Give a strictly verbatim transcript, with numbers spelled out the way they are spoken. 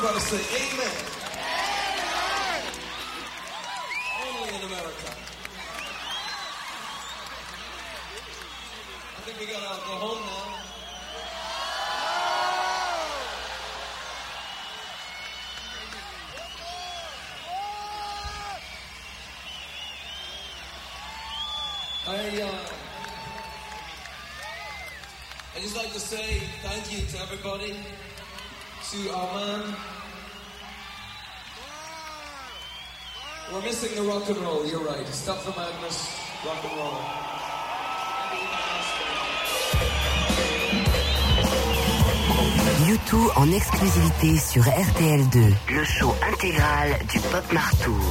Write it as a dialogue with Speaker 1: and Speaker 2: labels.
Speaker 1: Everybody say amen. Amen. Only in America. I think we gotta go home now. I, uh, I just like to say thank you to everybody, to our man. We're missing the rock and roll, you're right. Stop the madness, rock and roll.
Speaker 2: U deux en exclusivité sur R T L deux. Le show intégral du Pop Martour.